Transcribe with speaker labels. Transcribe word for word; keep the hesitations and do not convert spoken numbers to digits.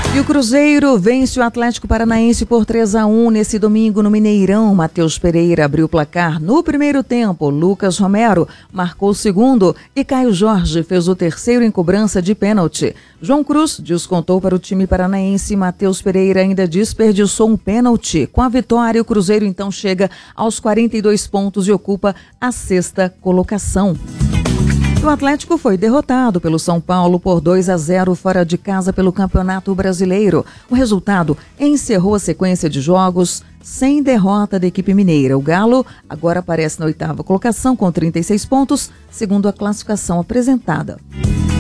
Speaker 1: E o Cruzeiro vence o Atlético Paranaense por três a um nesse domingo no Mineirão. Matheus Pereira abriu o placar no primeiro tempo. Lucas Romero marcou o segundo e Caio Jorge fez o terceiro em cobrança de pênalti. João Cruz descontou para o time paranaense. Matheus Pereira ainda desperdiçou um pênalti. Com a vitória, o Cruzeiro então chega aos quarenta e dois pontos e ocupa a sexta colocação. O Atlético foi derrotado pelo São Paulo por dois a zero fora de casa pelo Campeonato Brasileiro. O resultado encerrou a sequência de jogos sem derrota da equipe mineira. O Galo agora aparece na oitava colocação com trinta e seis pontos, segundo a classificação apresentada.